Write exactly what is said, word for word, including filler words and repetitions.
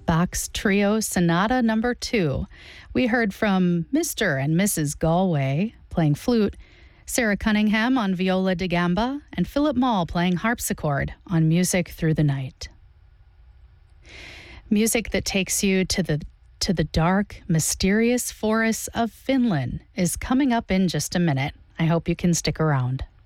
Bach's Trio Sonata Number Two. We heard from Mister and Missus Galway playing flute, Sarah Cunningham on viola da gamba, and Philip Mall playing harpsichord on Music Through the Night. Music that takes you to the to the dark, mysterious forests of Finland is coming up in just a minute. I hope you can stick around.